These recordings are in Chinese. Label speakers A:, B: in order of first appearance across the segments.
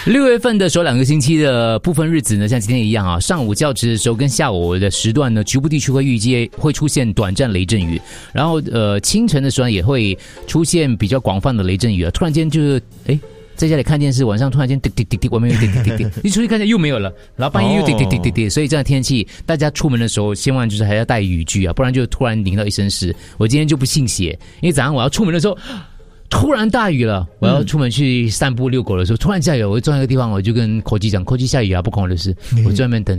A: 6月份的首2个星期的部分日子呢，像今天一样啊，上午较迟的时候跟下午的时段呢，局部地区会预计会出现短暂雷阵雨，然后清晨的时候也会出现比较广泛的雷阵雨，突然间就是在家里看电视，晚上突然间滴滴滴滴，外面又滴滴滴滴，一出去看见又没有了，然后半夜又滴滴滴滴滴，所以这样的天气，大家出门的时候千万就是还要带雨具啊，不然就突然淋到一身湿。我今天就不信邪，因为早上我要出门的时候。突然大雨了，我要出门去散步遛狗的时候，突然下雨，我就坐在一个地方，我就跟口技讲，口技下雨啊，不关我的事，我在那边等，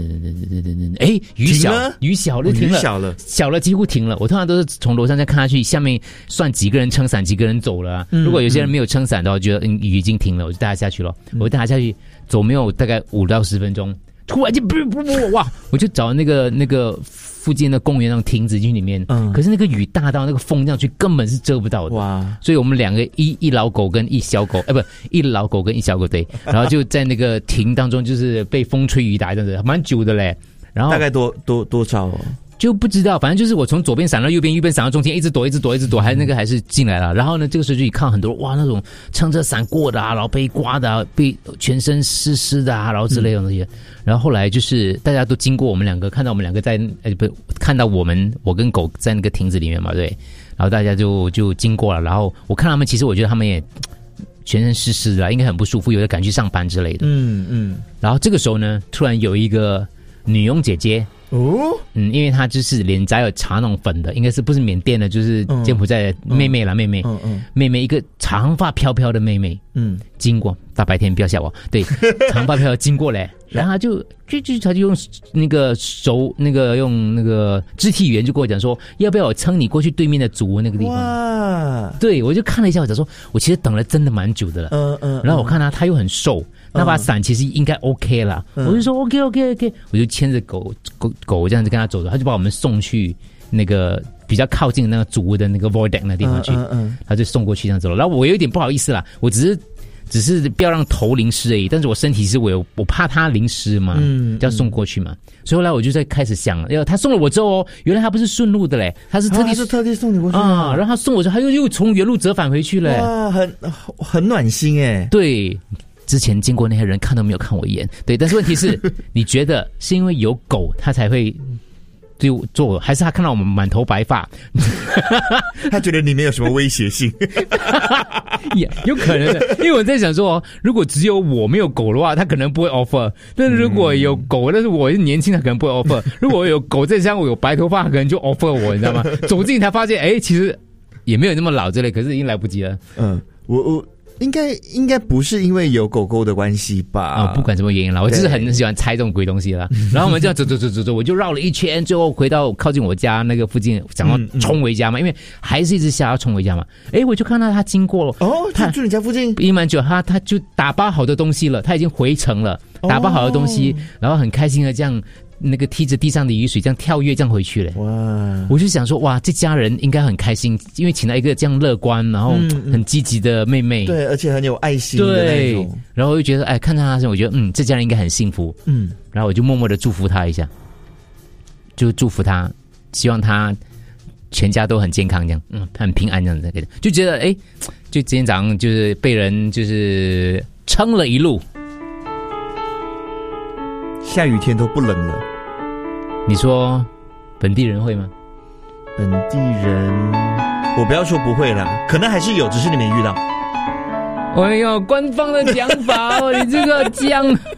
A: 雨小了，停了，小了几乎停了。我通常都是从楼上再看下去，下面算几个人撑伞，几个人走了啊。如果有些人没有撑伞的话，觉得雨已经停了，我就带他下去了。我带他下去走没有大概5到10分钟，突然间哇，我就找那个附近的公园那种亭子进去里面，可是那个雨大到那个风这样去根本是遮不到的，哇！所以我们两个一老狗跟一小狗，一老狗跟一小狗对，然后就在那个亭当中，就是被风吹雨打这样子，蛮久的嘞。然后
B: 大概多少哦？
A: 就不知道，反正就是我从左边闪到右边，右边闪到中间，一直躲，还是进来了。然后呢，这个时候就看很多哇，那种撑着伞过的啊，然后被刮的啊，被全身湿的啊，然后之类的东西。然后后来就是大家都经过我们两个，看到我们两个在看到我跟狗在那个亭子里面嘛，对。然后大家就经过了，然后我看他们，其实我觉得他们也全身湿的，应该很不舒服，有的赶去上班之类的。然后这个时候呢，突然有一个女佣姐姐。因为她就是脸颊有搽那种粉的，应该是不是缅甸的，就是柬埔寨的妹妹啦，妹妹一个长发飘飘的妹妹，经过大白天不要吓我，对，长发飘飘经过嘞，然后她就用那个手用那个肢体语言就跟我讲说，要不要我撑你过去对面的祖屋那个地方？哇，对，我就看了一下，我就说我其实等了真的蛮久的了，然后我看她又很瘦。那把伞其实应该 OK 了，我就说 OK， 我就牵着狗这样子跟他走着，他就把我们送去那个比较靠近的那个祖屋的那个 void deck 那地方去，他就送过去这样走了。然后我有一点不好意思啦，我只是不要让头淋湿而已，但是我身体是我怕他淋湿嘛，就要送过去嘛。所以后来我就在开始想，他送了我之后原来他不是顺路的嘞，他是特地
B: 送你过去
A: 啊，然后他送我之后他又从原路折返回去了，
B: 哇，很暖心哎，
A: 对。之前经过那些人看都没有看我一眼，对，但是问题是，你觉得是因为有狗他才会对我做，还是他看到我们满头白发，
B: 他觉得你没有什么威胁性？
A: 也有可能的，因为我在想说，如果只有我没有狗的话，他可能不会 offer；但是如果有狗，但是我是年轻，他可能不会 offer；如果有狗再加上我有白头发，可能就 offer 我，你知道吗？走近才发现，其实也没有那么老之类，可是已经来不及了。
B: 我。应该不是因为有狗狗的关系吧？
A: 不管什么原因啦，我就是很喜欢猜这种鬼东西啦。然后我们这样走，我就绕了一圈，最后回到靠近我家那个附近，想要冲回家嘛，因为还是一直想要冲回家嘛。我就看到他经过了，
B: 他住你家附近，
A: 一蛮久，他就打包好的东西了，他已经回城了，打包好的东西，然后很开心的这样。那个踢着地上的雨水这样跳跃这样回去了，哇！我就想说，哇，这家人应该很开心，因为请到一个这样乐观然后很积极的妹妹，
B: 对，而且很有爱心的那种。
A: 对，然后我就觉得，看到她，我觉得，这家人应该很幸福，然后我就默默的祝福她一下，就祝福她，希望她全家都很健康，这样，很平安这样子，就觉得，就今天早上就是被人就是撑了一路。
B: 下雨天都不冷了，
A: 你说本地人会吗？
B: 本地人，我不要说不会啦，可能还是有，只是你没遇到。
A: 哎呦，官方的讲法哦，你这个讲